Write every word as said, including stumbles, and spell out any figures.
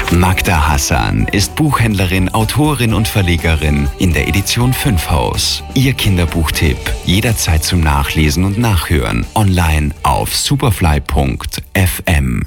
Magda Hassan ist Buchhändlerin, Autorin und Verlegerin in der Edition fünf Haus. Ihr Kinderbuchtipp jederzeit zum Nachlesen und Nachhören online auf superfly punkt f m.